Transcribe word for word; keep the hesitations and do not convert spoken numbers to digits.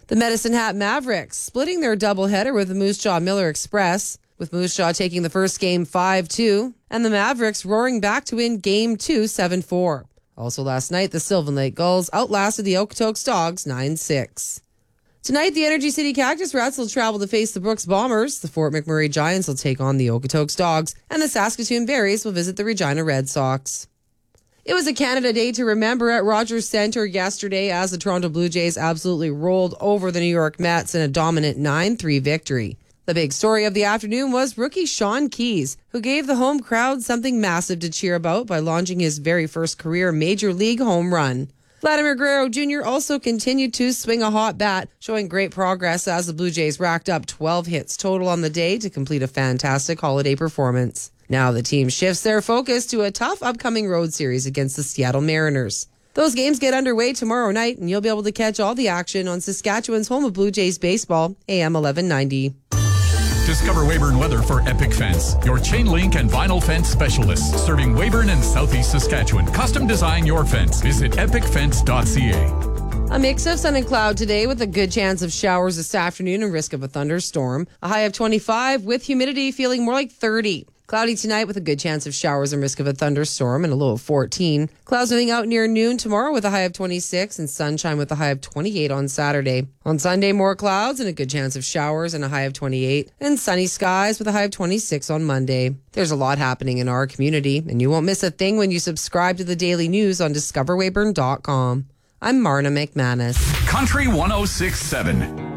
The Medicine Hat Mavericks splitting their doubleheader with the Moose Jaw Miller Express, with Moose Jaw taking the first game five two, and the Mavericks roaring back to win game two seven four. Also last night, the Sylvan Lake Gulls outlasted the Okotoks Dogs nine six. Tonight, the Energy City Cactus Rats will travel to face the Brooks Bombers, the Fort McMurray Giants will take on the Okotoks Dogs, and the Saskatoon Berries will visit the Regina Red Sox. It was a Canada Day to remember at Rogers Centre yesterday as the Toronto Blue Jays absolutely rolled over the New York Mets in a dominant nine three victory. The big story of the afternoon was rookie Sean Keyes, who gave the home crowd something massive to cheer about by launching his very first career Major League home run. Vladimir Guerrero Junior also continued to swing a hot bat, showing great progress as the Blue Jays racked up twelve hits total on the day to complete a fantastic holiday performance. Now the team shifts their focus to a tough upcoming road series against the Seattle Mariners. Those games get underway tomorrow night, and you'll be able to catch all the action on Saskatchewan's home of Blue Jays baseball, A M eleven ninety. Discover Weyburn Weather for Epic Fence, your chain link and vinyl fence specialist, serving Weyburn and Southeast Saskatchewan. Custom design your fence. Visit epic fence dot c a. A mix of sun and cloud today with a good chance of showers this afternoon and risk of a thunderstorm. A high of twenty-five with humidity feeling more like thirty. Cloudy tonight with a good chance of showers and risk of a thunderstorm and a low of fourteen. Clouds moving out near noon tomorrow with a high of twenty-six and sunshine with a high of twenty-eight on Saturday. On Sunday, more clouds and a good chance of showers and a high of twenty-eight. And sunny skies with a high of twenty-six on Monday. There's a lot happening in our community, and you won't miss a thing when you subscribe to the daily news on discover weyburn dot com. I'm Marna McManus. Country one oh six point seven.